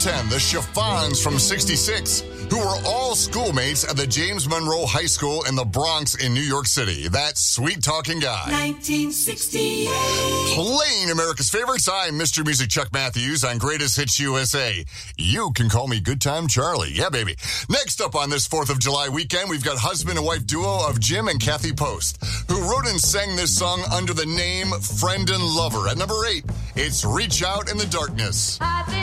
10, the Chiffons from 66, who were all schoolmates at the James Monroe High School in the Bronx in New York City. That sweet-talking guy. 1968. Playing America's favorites, I'm Mr. Music Chuck Matthews on Greatest Hits USA. You can call me Good Time Charlie. Yeah, baby. Next up on this 4th of July weekend, we've got husband and wife duo of Jim and Kathy Post, who wrote and sang this song under the name Friend and Lover. At number 8, it's Reach Out in the Darkness.